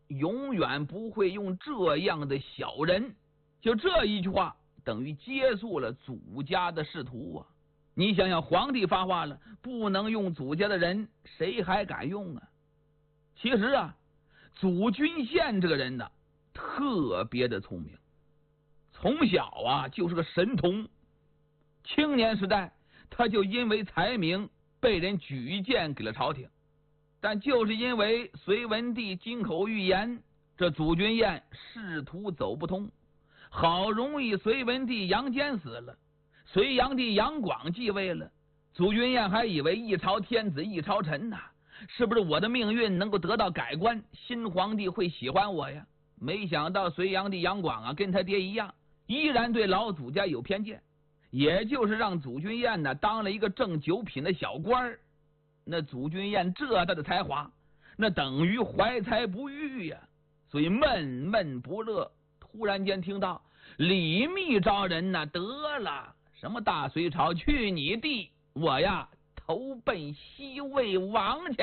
永远不会用这样的小人。就这一句话，等于结束了祖家的仕途啊！你想想，皇帝发话了，不能用祖家的人，谁还敢用啊？其实啊，祖君宪这个人呢，特别的聪明，从小啊就是个神童。青年时代，他就因为才名被人举荐给了朝廷，但就是因为隋文帝金口玉言，这祖君彦仕途走不通。好容易隋文帝杨坚死了，隋炀帝杨广继位了，祖君彦还以为一朝天子一朝臣呐，是不是我的命运能够得到改观，新皇帝会喜欢我呀？没想到隋炀帝杨广啊，跟他爹一样，依然对老祖家有偏见，也就是让祖君彦呢当了一个正九品的小官。那祖君彦这大的才华，那等于怀才不遇呀，所以闷闷不乐。突然间听到李密招人呢，得了，什么大隋朝去你地，我呀投奔西魏王去。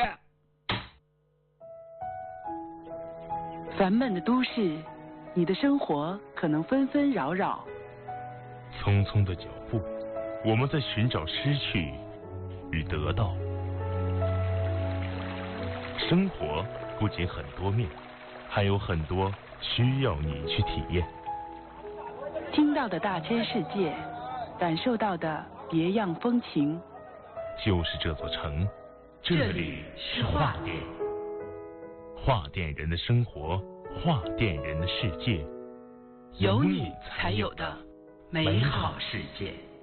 烦闷的都市，你的生活可能纷纷扰扰。 匆匆的脚步，我们在寻找失去与得到。生活不仅很多面，还有很多需要你去体验。 听到的大千世界，感受到的别样风情。 就是这座城，这里是画店。画店人的生活，画店人的世界， 有你才有的美好世界。